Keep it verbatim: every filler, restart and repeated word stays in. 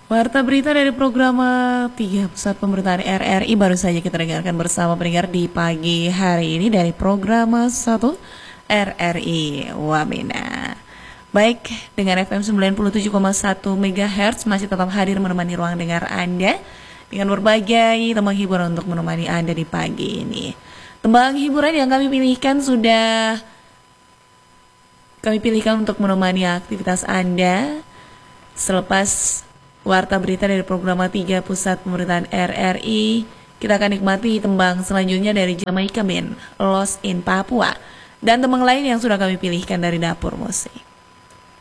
Warta berita dari program tiga Pusat Pemerintahan R R I baru saja kita dengarkan bersama pendengar di pagi hari ini dari program satu R R I Wamena. Baik, dengan F M sembilan puluh tujuh koma satu MHz masih tetap hadir menemani ruang dengar Anda dengan berbagai tembang hiburan untuk menemani Anda di pagi ini. Tembang hiburan yang kami pilihkan sudah kami pilihkan untuk menemani aktivitas Anda selepas warta berita dari program tiga Pusat Pemerintahan R R I. Kita akan nikmati tembang selanjutnya dari Jamaica Band, Lost in Papua, dan tembang lain yang sudah kami pilihkan dari dapur musik.